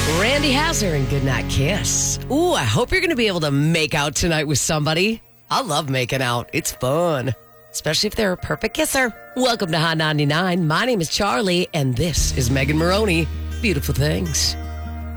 Randy Hazard and Goodnight Kiss. Ooh, I hope you're going to be able to make out tonight with somebody. I love making out. It's fun, especially if they're a perfect kisser. Welcome to Hot 99. My name is Charlie, and this is Megan Maroney. Beautiful Things.